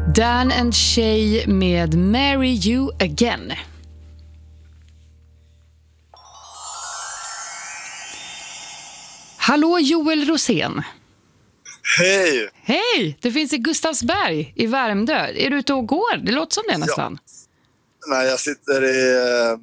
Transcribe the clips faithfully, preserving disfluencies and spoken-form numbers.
Dan and Shay med Marry You Again. Hallå Joel Rosén. Hej! Hej, det finns i Gustavsberg i Värmdö. Är du ute och går? Det låter som det nästan. Ja. Nej, jag sitter i...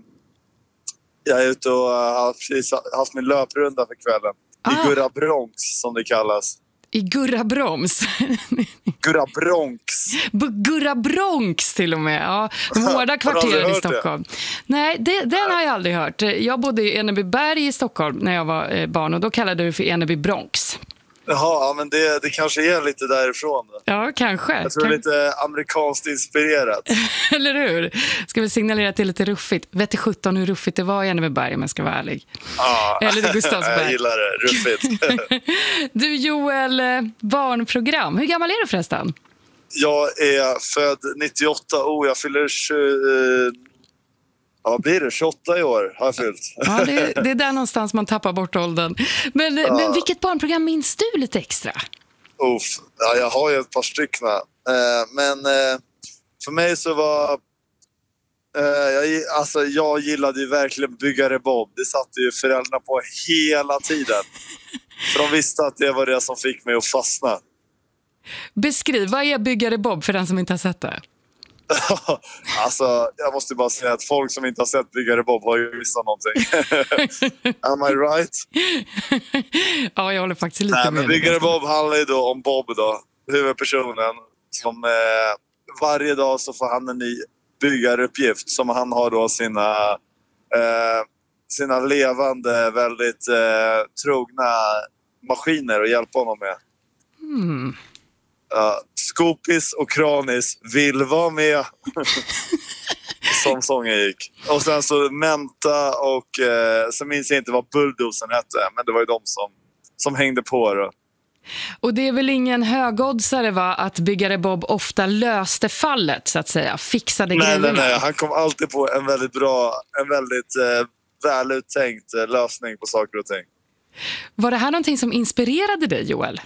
Jag är ute och har precis haft min löprunda för kvällen. Ah. I Gurra Bronx, som det kallas. I Gurra Broms. Gurra Bronx. B- Gurra Bronx till och med. Ja, de hårda kvarteren i Stockholm. Det? Nej, det, den Nej. har jag aldrig hört. Jag bodde i Enebyberg i Stockholm när jag var barn och då kallade det för Eneby Bronx. Jaha, men det, det kanske är lite därifrån. Då. Ja, kanske. Jag tror kan... det är lite amerikanskt inspirerat. Eller hur? Ska vi signalera till lite ruffigt? Vet du sjutton hur ruffigt det var i Enebyberg om jag ska vara ärlig? Ja, eller i Gustavsberg. Jag gillar det, ruffigt. Du Joel, barnprogram. Hur gammal är du förresten? Jag är född nittioåtta. Oh, jag fyller tjugo... Ja, vad blir det? tjugoåtta i år har jag fyllt. Ja, det, det är där någonstans man tappar bort åldern. Men, ja. men vilket barnprogram minns du lite extra? Uff, ja, jag har ju ett par stycken. Eh, men eh, för mig så var... Eh, jag, alltså, jag gillade ju verkligen Byggare Bob. Det satt ju föräldrarna på hela tiden. För de visste att det var det som fick mig att fastna. Beskriv, vad är Byggare Bob för den som inte har sett det? Alltså, jag måste bara säga att folk som inte har sett Byggare Bob har ju missat någonting. Am I right? Ja, jag håller faktiskt lite Nej, med. Men Byggare Bob handlar ju då om Bob då, huvudpersonen. Som eh, varje dag så får han en ny byggaruppgift som han har då sina, eh, sina levande, väldigt eh, trogna maskiner att hjälpa honom med. Mm. Uh, Skopis och Kranis vill vara med. Som sången gick. Och sen så Menta och eh, så minns jag inte vad Bulldozen hette, men det var ju de som, som hängde på då. Och det är väl ingen högoddsare va, att Byggare Bob ofta löste fallet så att säga, fixade nej, grejerna. Nej, nej, han kom alltid på en väldigt bra, en väldigt eh, väluttänkt eh, lösning på saker och ting. Var det här någonting som inspirerade dig, Joel?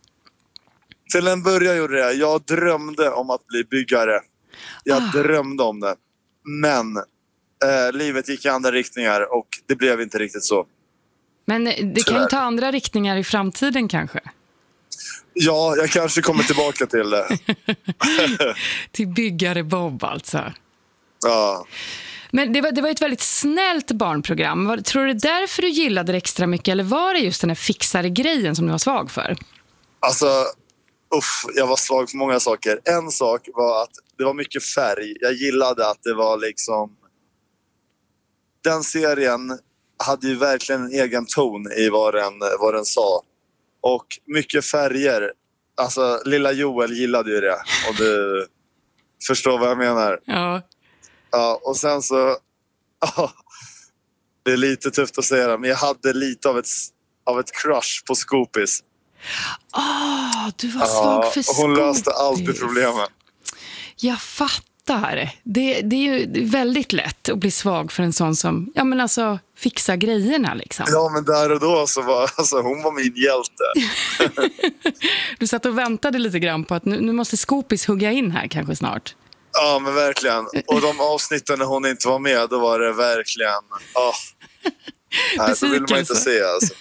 Till en början gjorde det. Jag drömde om att bli byggare. Jag ah. drömde om det. Men eh, livet gick i andra riktningar och det blev inte riktigt så. Men det Tyvärr. kan ju ta andra riktningar i framtiden kanske? Ja, jag kanske kommer tillbaka till det. Till Byggare Bob alltså. Ja. Men det var, det var ett väldigt snällt barnprogram. Var, tror du det är därför du gillade det extra mycket? Eller var det just den här fixare grejen som du var svag för? Alltså... Uff, jag var svag för många saker. En sak var att det var mycket färg. Jag gillade att det var liksom... Den serien hade ju verkligen en egen ton i vad den, vad den sa. Och mycket färger. Alltså, lilla Joel gillade ju det. Och du förstår vad jag menar. Ja. Ja, och sen så... Ja, det är lite tufft att säga det, men jag hade lite av ett, av ett crush på Skopis. Åh, oh, du var svag för Skopis. Hon löste alltid problemen. Jag fattar. Det, det är ju väldigt lätt att bli svag för en sån som, ja men alltså, fixar grejerna liksom. Ja, men där och då så var alltså, hon var min hjälte. Du satt och väntade lite grann på att nu, nu måste Skopis hugga in här kanske snart. Ja, men verkligen. Och de avsnitten när hon inte var med, då var det verkligen... Oh. Nej, så vill man inte se alltså.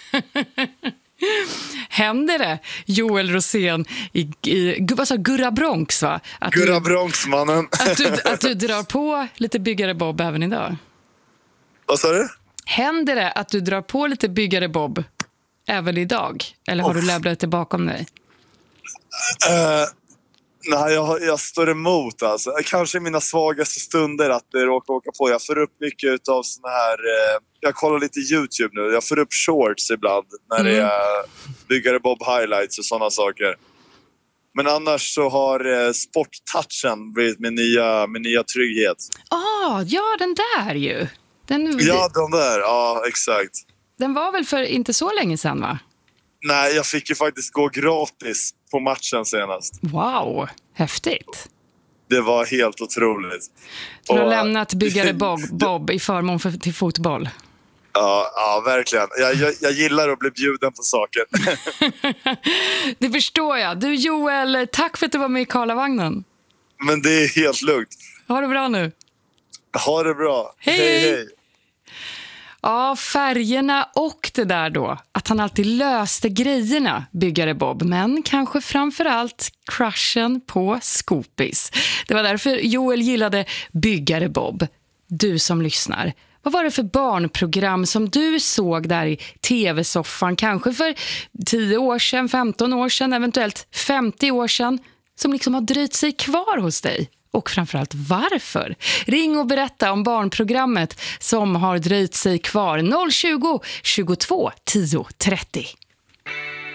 Händer det, Joel Rosén i, i vad sa, Gurra Bronx va? Att Gurra du, Bronx, mannen. att, du, att du drar på lite Byggare Bob även idag? Vad sa du? Händer det att du drar på lite Byggare Bob även idag? Eller har oh. du lämnat det bakom dig? Uh, nej, jag, jag står emot alltså. Kanske i mina svagaste stunder att det råkar åka på. Jag får upp mycket av såna här... Uh, jag kollar lite YouTube nu. Jag får upp shorts ibland när mm. det är Byggare Bob highlights och sådana saker. Men annars så har eh, sporttouchen blivit min nya, min nya trygghet. Ah, ja, den där ju. Den... Ja, den där. Ja, exakt. Den var väl för inte så länge sedan, va? Nej, jag fick ju faktiskt gå gratis på matchen senast. Wow, häftigt. Det var helt otroligt. Du har och, lämnat Byggare Bob, Bob i förmån för, till fotboll. Ja, ja verkligen. Jag, jag, jag gillar att bli bjuden på saker. Det förstår jag. Du Joel, tack för att du var med i Karlavagnen. Men det är helt lugnt. Ha det bra nu. Ha det bra. Hej, hej. hej. Ja, färgerna och det där då. Att han alltid löste grejerna, byggare Bob. Men kanske framförallt crushen på Scoopis. Det var därför Joel gillade byggare Bob. Du som lyssnar. Vad var det för barnprogram som du såg där i tv-soffan? Kanske för tio år sedan, femton år sedan, eventuellt femtio år sedan. Som liksom har dröjt sig kvar hos dig. Och framförallt varför? Ring och berätta om barnprogrammet som har dröjt sig kvar. noll tjugo, tjugotvå, tio, trettio.